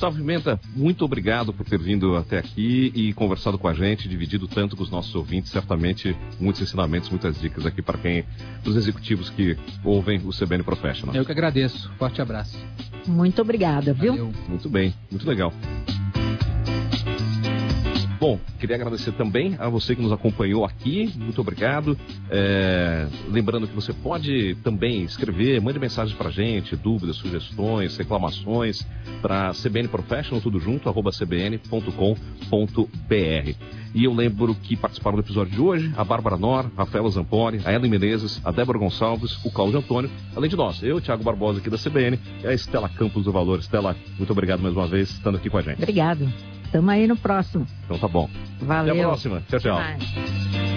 Gustavo Pimenta, muito obrigado por ter vindo até aqui e conversado com a gente, dividido tanto com os nossos ouvintes, certamente muitos ensinamentos, muitas dicas aqui para os executivos que ouvem o CBN Professional. Eu que agradeço. Forte abraço. Muito obrigada, viu? Valeu. Muito bem, muito legal. Bom, queria agradecer também a você que nos acompanhou aqui, muito obrigado. Lembrando que você pode também escrever, mande mensagens pra gente, dúvidas, sugestões, reclamações, para CBN Professional, tudo junto, @cbn.com.br. E eu lembro que participaram do episódio de hoje a Bárbara Nor, Rafaela Zampori, a Ellen Menezes, a Débora Gonçalves, o Cláudio Antônio, além de nós, eu, Thiago Barbosa aqui da CBN, e a Estela Campos do Valor. Estela, muito obrigado mais uma vez, estando aqui com a gente. Obrigado. Tamo aí no próximo. Então tá bom. Valeu. Até a próxima. Tchau, tchau. Bye.